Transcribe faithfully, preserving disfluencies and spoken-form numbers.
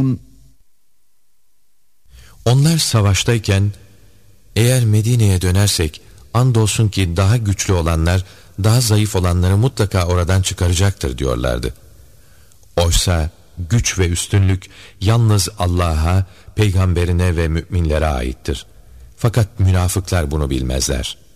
Onlar savaştayken, eğer Medine'ye dönersek andolsun ki daha güçlü olanlar daha zayıf olanları mutlaka oradan çıkaracaktır diyorlardı. Oysa güç ve üstünlük yalnız Allah'a, peygamberine ve müminlere aittir. Fakat münafıklar bunu bilmezler.